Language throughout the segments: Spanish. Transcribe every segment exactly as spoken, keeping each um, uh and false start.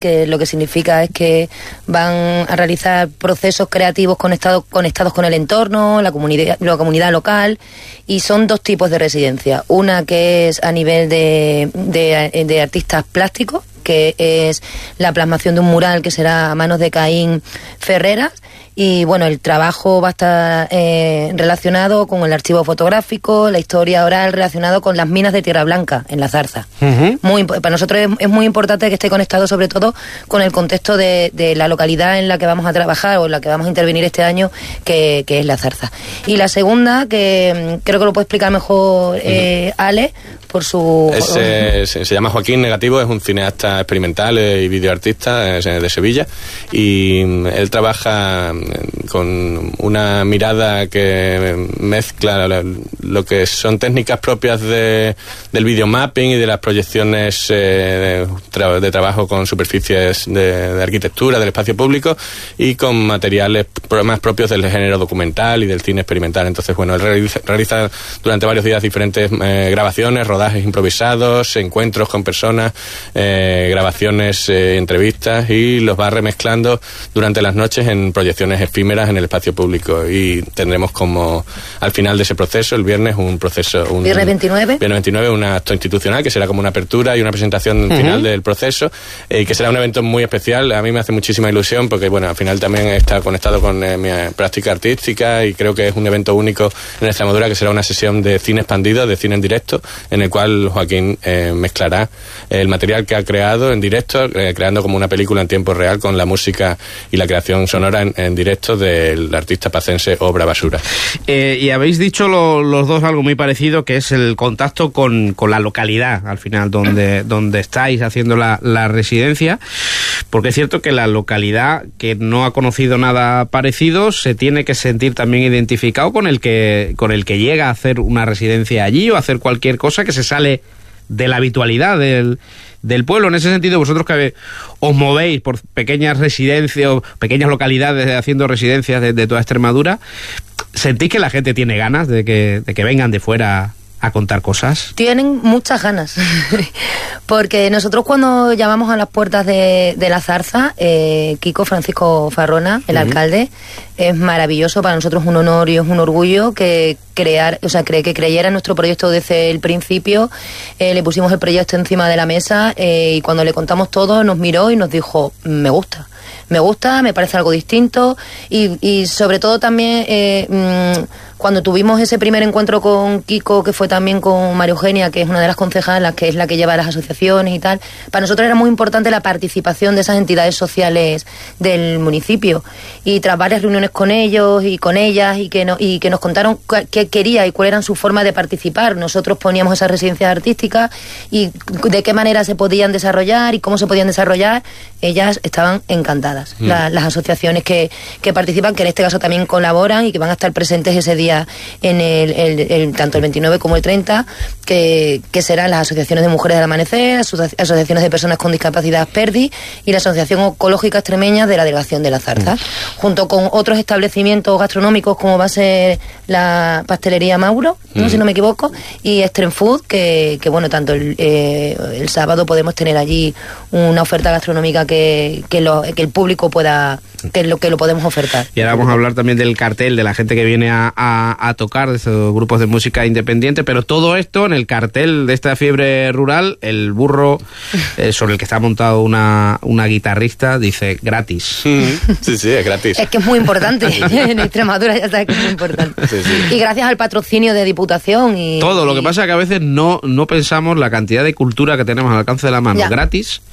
que lo que significa es que van a realizar procesos creativos conectados, conectados con el entorno, la comunidad, la comunidad local, y son dos tipos de residencia. Una que es a nivel de, de, de artistas plásticos, que es la plasmación de un mural que será a manos de Caín Ferreras. Y bueno, el trabajo va a estar eh, relacionado con el archivo fotográfico, la historia oral relacionado con las minas de Tierra Blanca en La Zarza. Uh-huh. Muy, para nosotros es, es muy importante que esté conectado sobre todo con el contexto de, de la localidad en la que vamos a trabajar o en la que vamos a intervenir este año, que, que es La Zarza. Y la segunda, que creo que lo puede explicar mejor eh, uh-huh. Ale, por su... Es, eh, se, se llama Joaquín Negativo, es un cineasta experimental eh, y videoartista eh, de Sevilla, y él trabaja con una mirada que mezcla lo que son técnicas propias de, del videomapping y de las proyecciones eh, de, tra- de trabajo con superficies de, de arquitectura, del espacio público, y con materiales pro- más propios del género documental y del cine experimental. Entonces, bueno, él realiza, realiza durante varios días diferentes eh, grabaciones, rodajes improvisados, encuentros con personas, eh, grabaciones, eh, entrevistas, y los va remezclando durante las noches en proyecciones efímeras en el espacio público, y tendremos como al final de ese proceso, el viernes, un proceso... Un, ¿Viernes veintinueve? Viernes veintinueve, un acto institucional que será como una apertura y una presentación uh-huh. final del proceso, y eh, que será un evento muy especial. A mí me hace muchísima ilusión porque, bueno, al final también está conectado con eh, mi práctica artística, y creo que es un evento único en Extremadura, que será una sesión de cine expandido, de cine en directo, en el cual Joaquín eh, mezclará el material que ha creado en directo, eh, creando como una película en tiempo real con la música y la creación sonora en, en directo del artista pacense Obra Basura. Eh, y habéis dicho lo, los dos algo muy parecido, que es el contacto con, con la localidad, al final, donde, donde estáis haciendo la, la residencia, porque es cierto que la localidad que no ha conocido nada parecido se tiene que sentir también identificado con el que, con el que llega a hacer una residencia allí o a hacer cualquier cosa que se sale de la habitualidad del, del pueblo. En ese sentido, vosotros que os movéis por pequeñas residencias o pequeñas localidades haciendo residencias de, de toda Extremadura, ¿sentís que la gente tiene ganas de que, de que vengan de fuera a contar cosas? Tienen muchas ganas, porque nosotros cuando llamamos a las puertas de, de La Zarza, eh, Kiko Francisco Farrona, el uh-huh. alcalde, es maravilloso, para nosotros un honor y es un orgullo que crear, o sea, que, que creyera en nuestro proyecto desde el principio. Eh, le pusimos el proyecto encima de la mesa eh, y cuando le contamos todo nos miró y nos dijo, me gusta. Me gusta, me parece algo distinto, y, y sobre todo también eh, mmm, cuando tuvimos ese primer encuentro con Kiko, que fue también con María Eugenia, que es una de las concejalas, que es la que lleva las asociaciones y tal, para nosotros era muy importante la participación de esas entidades sociales del municipio, y tras varias reuniones con ellos y con ellas, y que, no, y que nos contaron qué quería y cuál eran sus formas de participar, nosotros poníamos esas residencias artísticas y de qué manera se podían desarrollar y cómo se podían desarrollar, ellas estaban encantadas. Mm. La, las asociaciones que, que participan, que en este caso también colaboran y que van a estar presentes ese día en el, el, el tanto el veintinueve como el treinta, que, que serán las asociaciones de mujeres del Amanecer, asoci- asociaciones de personas con discapacidad PERDI y la Asociación Ecológica Extremeña de la Delegación de La Zarza, mm. junto con otros establecimientos gastronómicos como va a ser la pastelería Mauro, ¿no? Mm. si no me equivoco, y Extreme Food, que, que bueno, tanto el, eh, el sábado podemos tener allí una oferta gastronómica que, que, lo, que el público pueda, que lo que lo podemos ofertar. Y ahora vamos a hablar también del cartel, de la gente que viene a, a, a tocar, de esos grupos de música independiente, pero todo esto en el cartel de esta fiebre rural, el burro eh, sobre el que está montado una, una guitarrista, dice gratis. Sí, sí, es gratis. Es que es muy importante, en Extremadura ya sabes que es muy importante. Sí, sí. Y gracias al patrocinio de Diputación y... Todo, lo que pasa es que a veces no, no pensamos la cantidad de cultura que tenemos al alcance de la mano, ya. gratis.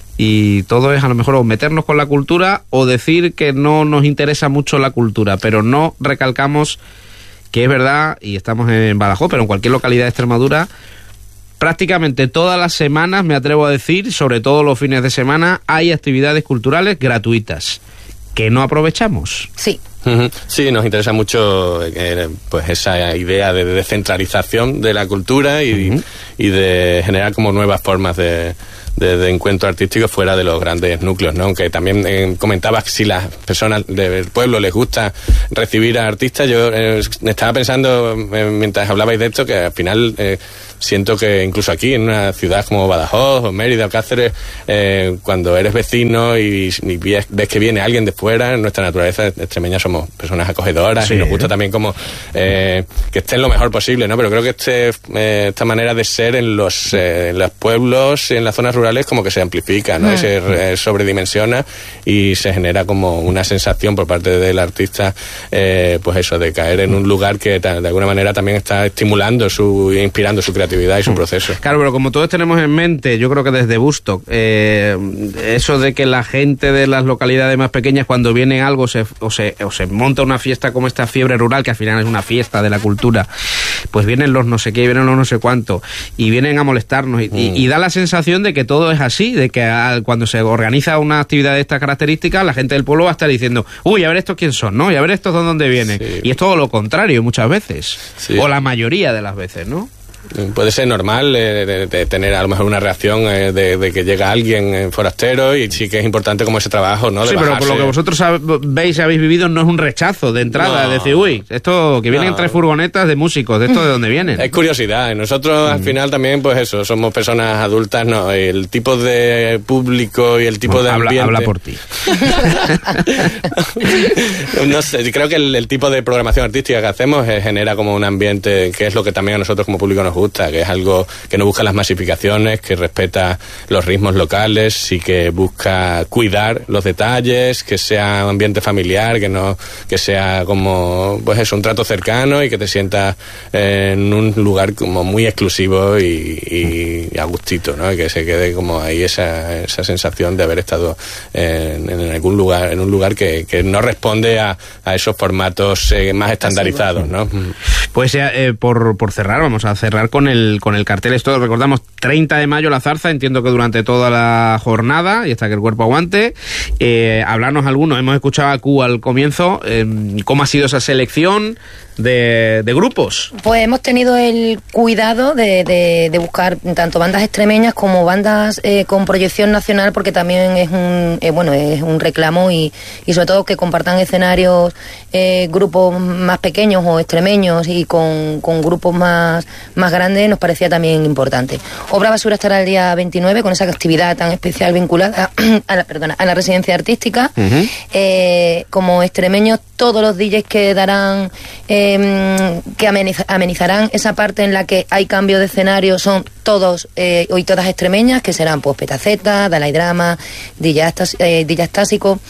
Y todo es a lo mejor o meternos con la cultura o decir que no nos interesa mucho la cultura, pero no recalcamos que es verdad, y estamos en Badajoz, pero en cualquier localidad de Extremadura, prácticamente todas las semanas, me atrevo a decir, sobre todo los fines de semana, hay actividades culturales gratuitas que no aprovechamos. Sí. Uh-huh. Sí, nos interesa mucho eh, pues esa idea de descentralización de la cultura y, uh-huh. y de generar como nuevas formas de, de, de encuentro artístico fuera de los grandes núcleos, ¿no? Aunque también eh, comentabas que si las personas del pueblo les gusta recibir a artistas, yo eh, estaba pensando eh, mientras hablabais de esto que al final... Eh, siento que incluso aquí, en una ciudad como Badajoz o Mérida o Cáceres, eh, cuando eres vecino y, y ves, ves que viene alguien de fuera, en nuestra naturaleza extremeña somos personas acogedoras, sí, y nos gusta también como eh, que estén lo mejor posible, ¿no? Pero creo que este, eh, esta manera de ser en los, eh, en los pueblos, en las zonas rurales, como que se amplifica, ¿no? Mm. Y se eh, sobredimensiona y se genera como una sensación por parte del artista, eh, pues eso, de caer en un lugar que de alguna manera también está estimulando su, inspirando su creatividad y su mm. proceso. Claro, pero como todos tenemos en mente, yo creo que desde Woodstock, eh, eso de que la gente de las localidades más pequeñas, cuando viene algo se, o, se, o se monta una fiesta como esta fiebre rural, que al final es una fiesta de la cultura, pues vienen los no sé qué, vienen los no sé cuánto, y vienen a molestarnos, y, mm. y, y da la sensación de que todo es así, de que a, cuando se organiza una actividad de estas características, la gente del pueblo va a estar diciendo, uy, a ver estos quién son, ¿no? Y a ver estos de dónde vienen. Sí. Y es todo lo contrario muchas veces, sí. o la mayoría de las veces, ¿no? Puede ser normal eh, de, de tener a lo mejor una reacción eh, de, de que llega alguien eh, forastero, y sí que es importante como ese trabajo, ¿no? De sí, bajarse. Pero por lo que vosotros sab- veis y habéis vivido no es un rechazo de entrada, no. de decir, uy, esto que vienen no. tres furgonetas de músicos, ¿de esto de dónde vienen? Es curiosidad. Nosotros mm. al final también, pues eso, somos personas adultas, no, el tipo de público y el tipo bueno, de habla, ambiente... Habla por ti. No sé, creo que el, el tipo de programación artística que hacemos eh, genera como un ambiente que es lo que también a nosotros como público nos gusta, que es algo que no busca las masificaciones, que respeta los ritmos locales y que busca cuidar los detalles, que sea un ambiente familiar, que no que sea como, pues eso, un trato cercano y que te sientas en un lugar como muy exclusivo y, y a gustito, ¿no? Y que se quede como ahí esa, esa sensación de haber estado en, en algún lugar, en un lugar que, que no responde a, a esos formatos eh, más estandarizados, ¿no? Pues eh, por, por cerrar, vamos a cerrar con el con el cartel. Esto recordamos, treinta de mayo La Zarza, entiendo que durante toda la jornada y hasta que el cuerpo aguante. Eh, hablarnos algunos, hemos escuchado a Q al comienzo, eh, ¿cómo ha sido esa selección de, de grupos? Pues hemos tenido el cuidado de, de, de buscar tanto bandas extremeñas como bandas eh, con proyección nacional, porque también es un eh, bueno es un reclamo y, y sobre todo que compartan escenarios eh, grupos más pequeños o extremeños y con, con grupos más, más grandes nos parecía también importante. Obra Basura estará el día veintinueve con esa actividad tan especial vinculada a la, perdona, a la residencia artística. Uh-huh. Eh, como extremeños, todos los D Js que darán eh, que ameniz- amenizarán esa parte en la que hay cambio de escenario son todos eh, y todas extremeñas, que serán pues Petaceta, Dalai Drama, D J eh, Astásico.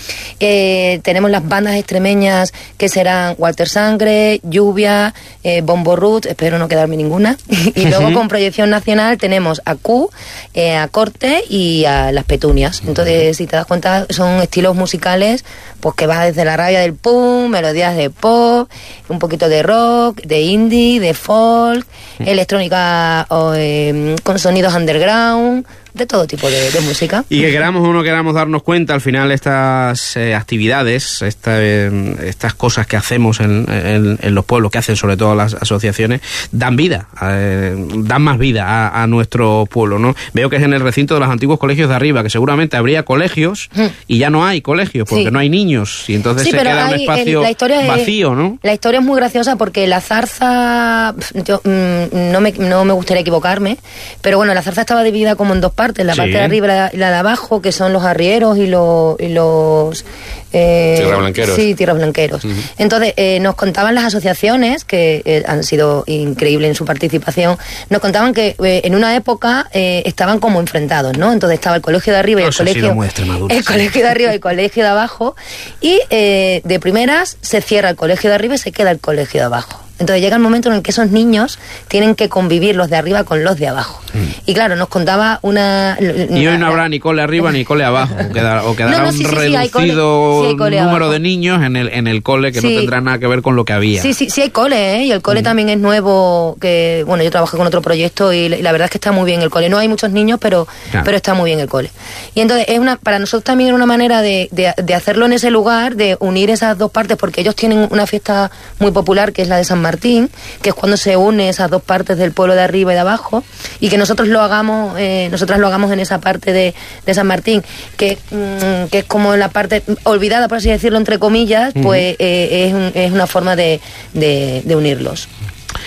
Eh, tenemos las bandas extremeñas que serán Walter Sangre, Lluvia, eh, Bombo Root, espero no quedarme ninguna. Y luego uh-huh. con proyección nacional tenemos a Q, eh, a Corte y a Las Petunias. Entonces, si te das cuenta, son estilos musicales pues que va desde la rabia del punk, melodías de pop, un poquito de rock, de indie, de folk, uh-huh. electrónica o, eh, con sonidos underground, de todo tipo de, de música. Y que queramos o no queramos darnos cuenta, al final estas eh, actividades, esta, eh, estas cosas que hacemos en, en, en los pueblos, que hacen sobre todo las asociaciones, dan vida, eh, dan más vida a, a nuestro pueblo, ¿no? Veo que es en el recinto de los antiguos colegios de arriba, que seguramente habría colegios mm. y ya no hay colegios, porque sí. no hay niños, y entonces sí, se queda hay, un espacio el, vacío, es, ¿no? La historia es muy graciosa porque La Zarza, yo mm, no, me, no me gustaría equivocarme, pero bueno, La Zarza estaba dividida como en dos partes, la sí. parte de arriba y la, la de abajo, que son los arrieros y los... Y los eh, tierra blanqueros. Sí, tierras blanqueros. Uh-huh. Entonces, eh, nos contaban las asociaciones, que eh, han sido increíbles en su participación, nos contaban que eh, en una época eh, estaban como enfrentados, ¿no? Entonces estaba el colegio de arriba y el colegio... El colegio de arriba y el colegio de abajo, y eh, de primeras se cierra el colegio de arriba y se queda el colegio de abajo. Entonces llega el momento en el que esos niños tienen que convivir los de arriba con los de abajo. Mm. Y claro, nos contaba una... Y hoy no habrá ni cole arriba ni cole abajo. O quedará, o quedará no, no, sí, un sí, reducido sí, cole, sí número abajo. de niños en el en el cole que sí. no tendrá nada que ver con lo que había. Sí, sí, sí hay cole, ¿eh? Y el cole mm. también es nuevo, que bueno, yo trabajo con otro proyecto y la verdad es que está muy bien el cole. No hay muchos niños, pero claro. pero está muy bien el cole. Y entonces es una para nosotros también era una manera de, de, de hacerlo en ese lugar, de unir esas dos partes, porque ellos tienen una fiesta muy popular que es la de San Martín, que es cuando se une esas dos partes del pueblo de arriba y de abajo, y que nosotros lo hagamos eh, nosotras lo hagamos en esa parte de, de San Martín, que, mmm, que es como la parte olvidada, por así decirlo, entre comillas, uh-huh. pues eh, es, un, es una forma de, de, de unirlos.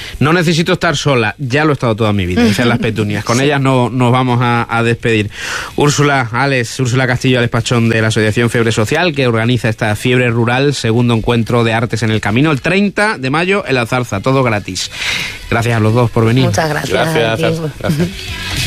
No necesito estar sola, ya lo he estado toda mi vida, dicen las petunias. Con ellas no, nos vamos a, a despedir. Úrsula, Alex, Úrsula Castillo, Alex Pachón de la Asociación Fiebre Social, que organiza esta Fiebre Rural, segundo encuentro de artes en el camino, el treinta de mayo en La Zarza, todo gratis. Gracias a los dos por venir. Muchas gracias. Gracias, gracias.